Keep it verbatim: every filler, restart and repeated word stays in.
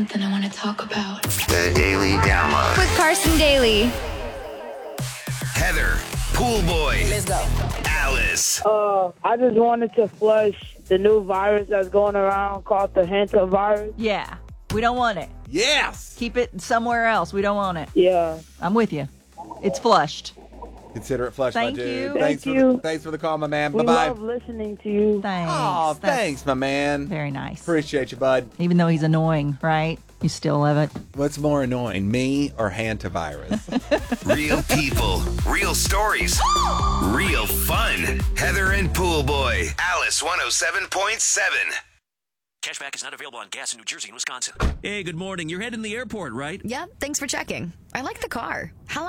something I want to talk about. The Daily Download. With Carson Daly. Heather, Pool Boy. Let's go. Alice. Uh, I just wanted to flush the new virus that's going around called the hantavirus. Yeah. We don't want it. Yes. Keep it somewhere else. We don't want it. Yeah. I'm with you. It's flushed. Consider it flushed, Thank my dude. you. Thanks Thank for you. The, thanks for the call, my man. We Bye-bye. love listening to you. Thanks. Oh, That's thanks, my man. Very nice. Appreciate you, bud. Even though he's annoying, right? You still love it. What's more annoying, me or hantavirus? Real people, real stories, real fun. Heather and Pool Boy. Alice one oh seven point seven. Cashback is not available on gas in New Jersey and Wisconsin. Hey, good morning. You're heading to the airport, right? Yep, thanks for checking. I like the car. How